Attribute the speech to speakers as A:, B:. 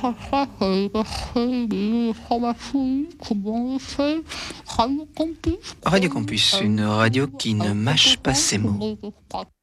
A: ça, c'est des formations, comment on fait, Radio Campus.
B: Radio Campus, une radio qui ne mâche pas ses mots.